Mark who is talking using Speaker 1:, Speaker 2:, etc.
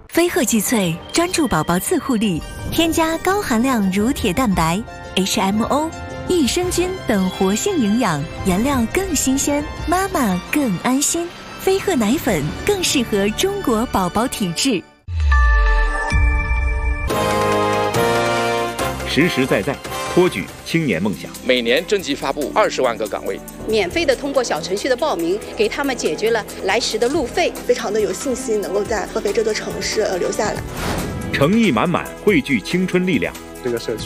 Speaker 1: 飞鹤济萃专注宝宝自护力，添加高含量乳铁蛋白、HMO、益生菌等活性营养，原料更新鲜，妈妈更安心。飞鹤奶粉更适合中国宝宝体质。
Speaker 2: 实实在在托举青年梦想。
Speaker 3: 每年征集发布20万个岗位，
Speaker 4: 免费的通过小程序的报名，给他们解决了来时的路费，
Speaker 5: 非常的有信心能够在合肥这座城市留下来。
Speaker 2: 诚意满满，汇聚青春力量。
Speaker 6: 这个社区